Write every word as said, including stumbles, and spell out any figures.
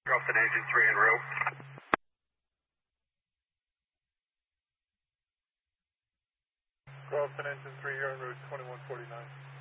Charleston engine three en route. Charleston engine three, you're en route twenty-one forty-nine.